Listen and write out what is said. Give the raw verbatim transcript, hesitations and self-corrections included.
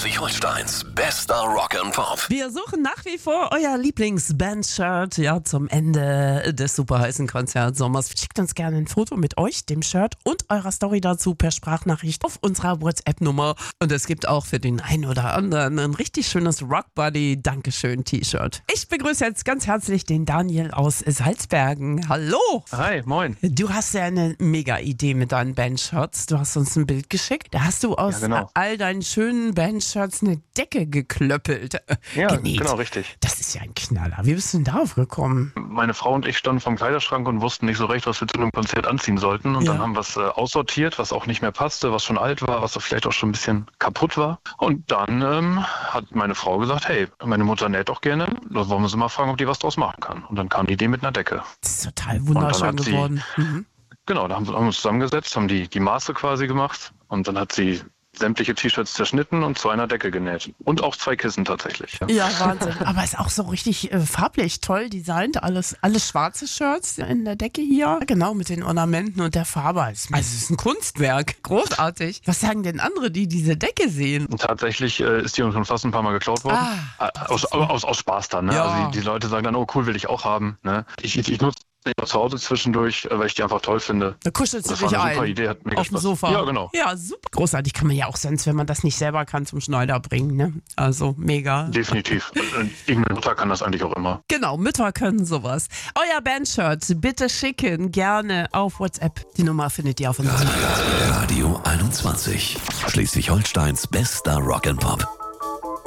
Schleswig-Holsteins bester Rock'n'Pop. Wir suchen nach wie vor euer Lieblings-Band-Shirt, ja, zum Ende des super heißen Konzertsommers. Schickt uns gerne ein Foto mit euch, dem Shirt und eurer Story dazu per Sprachnachricht auf unserer WhatsApp-Nummer. Und es gibt auch für den einen oder anderen ein richtig schönes Rockbuddy Dankeschön-T-Shirt. Ich begrüße jetzt ganz herzlich den Daniel aus Salzbergen. Hallo! Hi, moin. Du hast ja eine mega Idee mit deinen Bandshirts. Du hast uns ein Bild geschickt. Da hast du aus Ja, genau. all deinen schönen Bandshirts eine Decke geklöppelt. Ja, genäht. genau, richtig. Das ist ja ein Knaller. Wie bist du denn darauf gekommen? Meine Frau und ich standen vom Kleiderschrank und wussten nicht so recht, was wir zu einem Konzert anziehen sollten. Und Ja. dann haben wir es äh, aussortiert, was auch nicht mehr passte, was schon alt war, was auch vielleicht auch schon ein bisschen kaputt war. Und dann ähm, hat meine Frau gesagt, hey, meine Mutter näht doch gerne. Da wollen wir sie mal fragen, ob die was draus machen kann. Und dann kam die Idee mit einer Decke. Das ist total wunderschön hat sie- geworden. Mhm. Genau, da haben wir haben wir uns zusammengesetzt, haben die, die Maße quasi gemacht. Und dann hat sie sämtliche T-Shirts zerschnitten und zu einer Decke genäht. Und auch zwei Kissen tatsächlich. Ja. Ja, Wahnsinn. Aber ist auch so richtig äh, farblich toll designt. Alles, alles schwarze Shirts in der Decke hier. Genau, mit den Ornamenten und der Farbe. Also es ist ein Kunstwerk. Großartig. Was sagen denn andere, die diese Decke sehen? Und tatsächlich äh, ist die uns schon fast ein paar Mal geklaut worden. Ah, Äh, aus, aus, aus Spaß dann. Ne? Ja. Also die, die Leute sagen dann, oh cool, will ich auch haben. Ne? Ich, ich, ich nutze die auch zu Hause zwischendurch, äh, weil ich die einfach toll finde. Da kuschelst du Das war dich eine super ein. Idee, hat mega Auf dem Spaß. Sofa. Ja, genau. Ja, super. Großartig kann man ja auch sonst, wenn man das nicht selber kann, zum Schneider bringen. Ne? Also mega. Definitiv. Und, und irgendeine Mutter kann das eigentlich auch immer. Genau, Mütter können sowas. Euer Bandshirt bitte schicken, gerne auf WhatsApp. Die Nummer findet ihr auf unserer Radio einundzwanzig. Schleswig-Holsteins bester Rock'n'Pop.